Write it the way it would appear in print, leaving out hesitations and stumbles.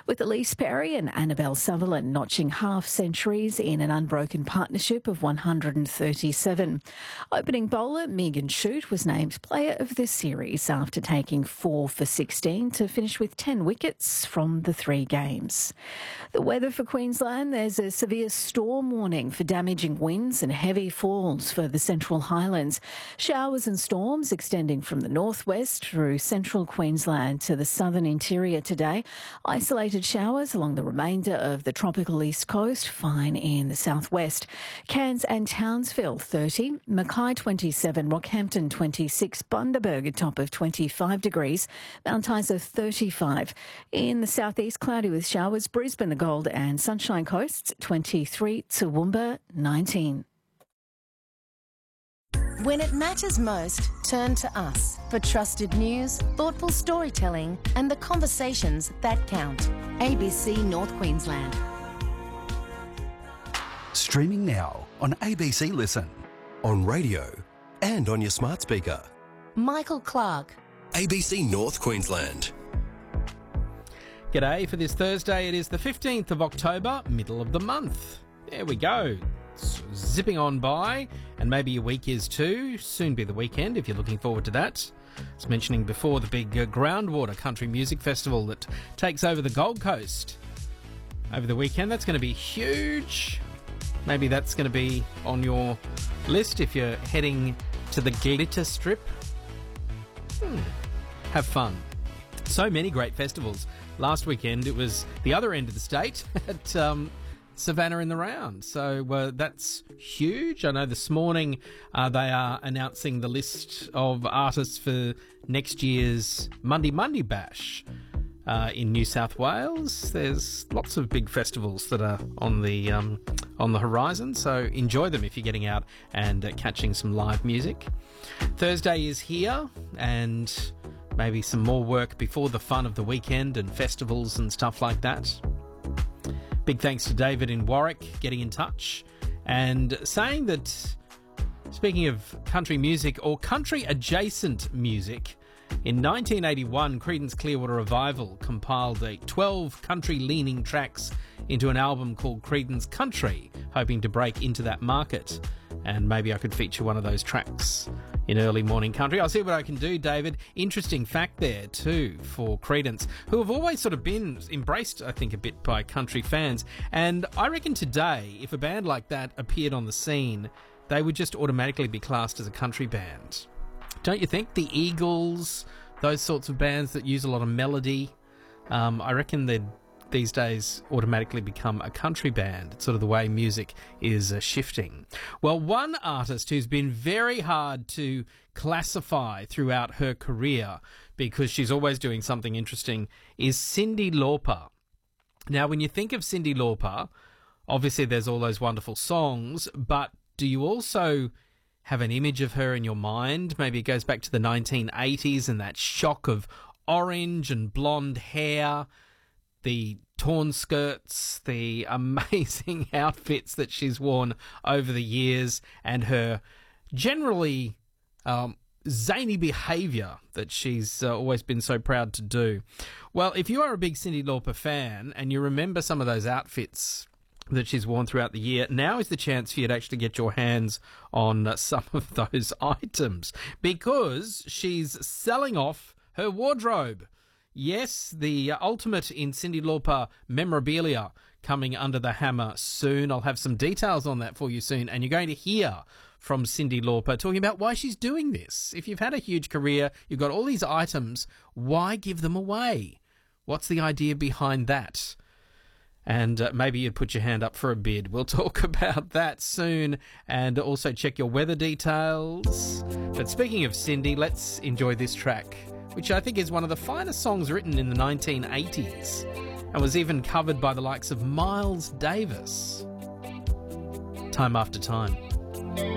with Elise Perry and Annabelle Sutherland notching half centuries in an unbroken partnership of 137. Opening bowler Megan Shute was named Player of the Series after taking 4 for 16 to finish with 10 wickets from the 3 games. The weather for Queensland, there's a severe storm warning for damaging winds and heavy falls for the Central Highlands. Showers and storms extending from the northwest through central Queensland to the southern interior today. Isolated showers along the remainder of the tropical east coast, fine in the southwest. Cairns and Townsville 30, Mackay 27, Rockhampton 26, Bundaberg a top of 25 degrees, Mount Isa 35. In the southeast, cloudy with showers, Brisbane the Gold and Sunshine Coasts 23, Toowoomba 19. When it matters most, turn to us for trusted news, thoughtful storytelling and the conversations that count. ABC North Queensland. Streaming now on ABC Listen, on radio and on your smart speaker. Michael Clark. ABC North Queensland. G'day for this Thursday. It is the 15th of October, middle of the month. There we go. It's zipping on by, and maybe your week is too. Soon be the weekend if you're looking forward to that. I was mentioning before the big Groundwater Country Music Festival that takes over the Gold Coast over the weekend. That's going to be huge. Maybe that's going to be on your list if you're heading to the Glitter Strip. Have fun. So many great festivals. Last weekend it was the other end of the state at Savannah in the Round. So that's huge. I know this morning they are announcing the list of artists for next year's Monday Bash in New South Wales. There's lots of big festivals that are on the horizon, so enjoy them if you're getting out and catching some live music. Thursday is here, and maybe some more work before the fun of the weekend and festivals and stuff like that. Big thanks to David in Warwick getting in touch and saying that, speaking of country music or country adjacent music, in 1981 Creedence Clearwater Revival compiled 12 country leaning tracks into an album called Creedence Country, hoping to break into that market. And maybe I could feature one of those tracks in early morning country. I'll see what I can do, David. Interesting fact there too for Creedence, who have always sort of been embraced, I think, a bit by country fans. And I reckon today, if a band like that appeared on the scene, they would just automatically be classed as a country band. Don't you think? The Eagles, those sorts of bands that use a lot of melody, I reckon they'd these days automatically become a country band. It's sort of the way music is shifting. Well, one artist who's been very hard to classify throughout her career because she's always doing something interesting is Cyndi Lauper. Now, when you think of Cyndi Lauper, obviously there's all those wonderful songs, but do you also have an image of her in your mind? Maybe it goes back to the 1980s and that shock of orange and blonde hair, the torn skirts, the amazing outfits that she's worn over the years, and her generally zany behaviour that she's always been so proud to do. Well, if you are a big Cyndi Lauper fan and you remember some of those outfits that she's worn throughout the year, now is the chance for you to actually get your hands on some of those items, because she's selling off her wardrobe. Yes, the ultimate in Cyndi Lauper memorabilia coming under the hammer soon. I'll have some details on that for you soon, and you're going to hear from Cyndi Lauper talking about why she's doing this. If you've had a huge career, you've got all these items, why give them away? What's the idea behind that? And maybe you'd put your hand up for a bid. We'll talk about that soon, and also check your weather details. But speaking of Cyndi, let's enjoy this track, which I think is one of the finest songs written in the 1980s and was even covered by the likes of Miles Davis. Time After Time.